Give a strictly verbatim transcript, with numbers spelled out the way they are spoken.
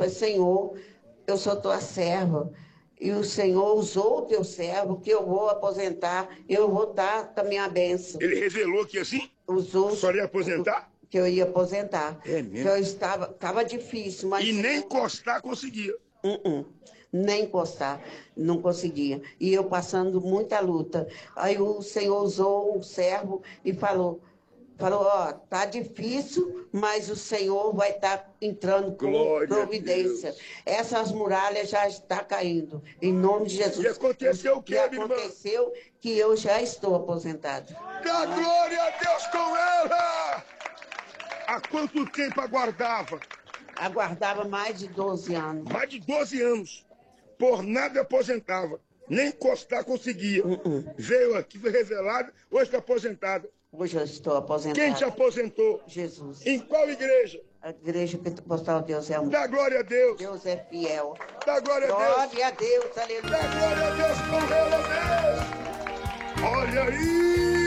Falei, Senhor, eu sou tua serva. E o Senhor usou o teu servo, que eu vou aposentar, eu vou dar com a minha bênção. Ele revelou que assim? Usou, a senhora ia aposentar? Que eu ia aposentar. É mesmo? Que eu estava, estava difícil, mas... E nem eu... encostar conseguia. Uh -uh. Nem encostar, não conseguia. E eu passando muita luta. Aí o Senhor usou um servo e falou... Falou, ó, tá difícil, mas o Senhor vai estar tá entrando com Glória providência. Essas muralhas já estão caindo, em nome de Jesus. E aconteceu o quê, e minha aconteceu irmã? Que eu já estou aposentado. Dá glória a Deus com ela! Há quanto tempo aguardava? Aguardava mais de doze anos. Mais de doze anos. Por nada aposentava. Nem encostar conseguia. Uh -uh. Veio aqui, foi revelado, hoje está aposentada. Hoje eu estou aposentado. Quem te aposentou? Jesus. Em qual igreja? A igreja pentecostal Deus é amor. Dá glória a Deus. Deus é fiel. Dá glória a Deus. Glória a Deus, aleluia. Dá glória a Deus com ela mesmo. Olha aí.